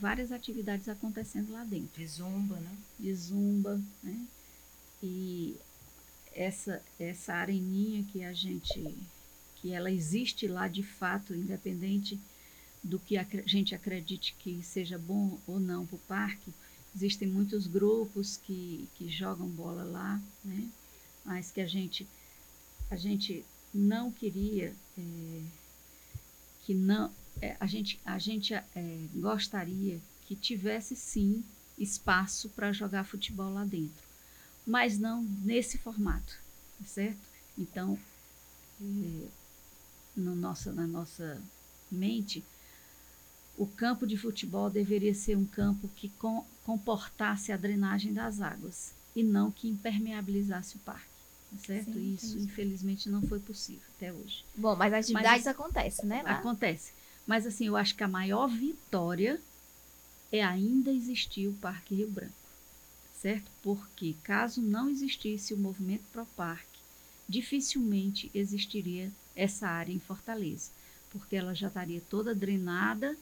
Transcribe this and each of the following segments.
várias atividades acontecendo lá dentro. De zumba, né? De zumba, né? E essa areninha que ela existe lá de fato, independente do que a gente acredite que seja bom ou não para o parque, existem muitos grupos que jogam bola lá, né? Mas que a gente não queria, que não, a gente gostaria que tivesse sim espaço para jogar futebol lá dentro, mas não nesse formato, certo? Então, na nossa mente, o campo de futebol deveria ser um campo que comportasse a drenagem das águas e não que impermeabilizasse o parque, certo? Sim, Isso, entendi. infelizmente, não foi possível até hoje. Bom, mas as atividades Mas acontecem, né, lá? acontece. Mas assim, eu acho que a maior vitória é ainda existir o Parque Rio Branco, certo? Porque caso não existisse o movimento Pro Parque, dificilmente existiria essa área em Fortaleza, porque ela já estaria toda drenada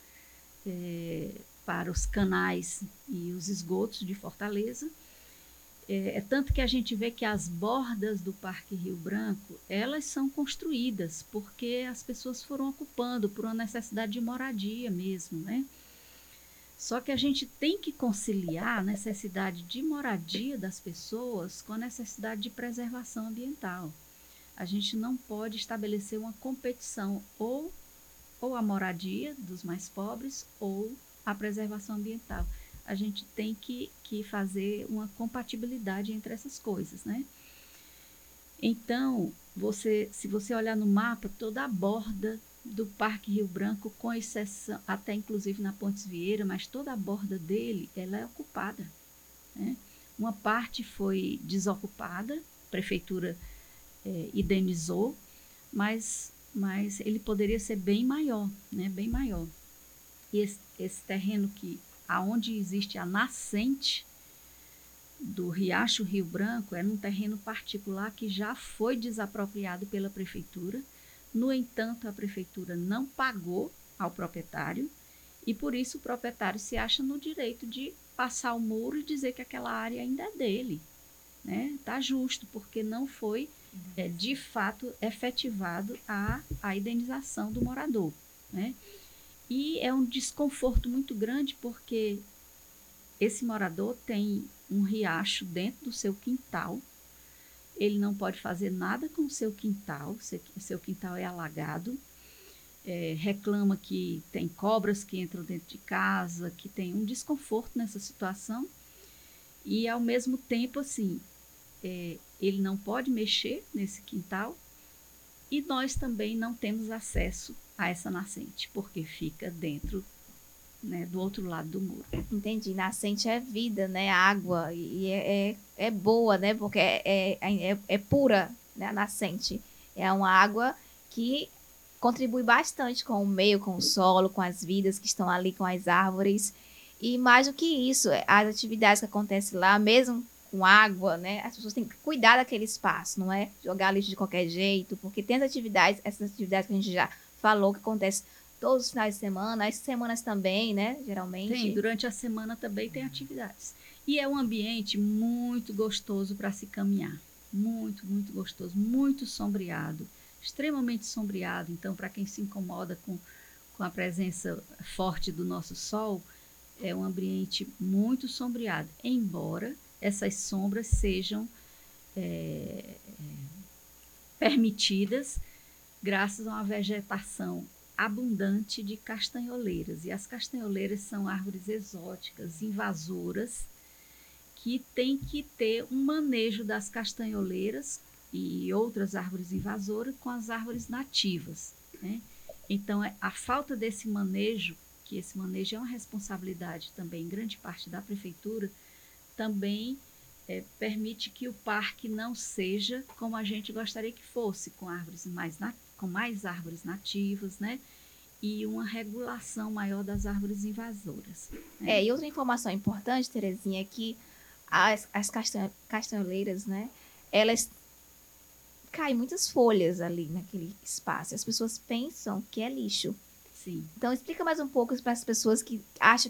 para os canais e os esgotos de Fortaleza. Tanto que a gente vê que as bordas do Parque Rio Branco, elas são construídas porque as pessoas foram ocupando por uma necessidade de moradia mesmo, né? Só que a gente tem que conciliar a necessidade de moradia das pessoas com a necessidade de preservação ambiental. A gente não pode estabelecer uma competição ou a moradia dos mais pobres ou a preservação ambiental. A gente tem que fazer uma compatibilidade entre essas coisas, né? Então, se você olhar no mapa, toda a borda do Parque Rio Branco, com exceção, até inclusive na Pontes Vieira, mas toda a borda dele, ela é ocupada, né? Uma parte foi desocupada, a prefeitura indenizou, mas ele poderia ser bem maior, né? Bem maior. E esse terreno aonde existe a nascente do Riacho Rio Branco é num terreno particular que já foi desapropriado pela prefeitura. No entanto, a prefeitura não pagou ao proprietário e por isso o proprietário se acha no direito de passar o muro e dizer que aquela área ainda é dele, né? Tá justo, porque não foi de fato efetivado a indenização do morador, né? E é um desconforto muito grande porque esse morador tem um riacho dentro do seu quintal, ele não pode fazer nada com o seu quintal, seu quintal é alagado, reclama que tem cobras que entram dentro de casa, que tem um desconforto nessa situação e, ao mesmo tempo, assim, ele não pode mexer nesse quintal e nós também não temos acesso a essa nascente, porque fica dentro, né, do outro lado do muro. Entendi. Nascente é vida, né? Água. E é boa, né? Porque é pura, né? A nascente. É uma água que contribui bastante com o meio, com o solo, com as vidas que estão ali, com as árvores. E mais do que isso, as atividades que acontecem lá, mesmo com água, né? As pessoas têm que cuidar daquele espaço, não é jogar lixo de qualquer jeito, porque tem essas atividades que a gente já falou que acontecem todos os finais de semana, as semanas também, né? Tem, Geralmente. durante a semana também tem atividades. E é um ambiente muito gostoso para se caminhar. Muito, muito gostoso, muito sombreado, extremamente sombreado. Então, para quem se incomoda com a presença forte do nosso sol, é um ambiente muito sombreado, embora essas sombras sejam permitidas graças a uma vegetação abundante de castanholeiras. E as castanholeiras são árvores exóticas, invasoras, que tem que ter um manejo das castanholeiras e outras árvores invasoras com as árvores nativas, né? Então, a falta desse manejo, que esse manejo é uma responsabilidade também, em grande parte da prefeitura, também permite que o parque não seja como a gente gostaria que fosse, com mais árvores nativas, né? E uma regulação maior das árvores invasoras, né? E outra informação importante, Terezinha, é que as castanholeiras, né? Elas caem muitas folhas ali naquele espaço. As pessoas pensam que é lixo. Sim. Então, explica mais um pouco para as pessoas que acham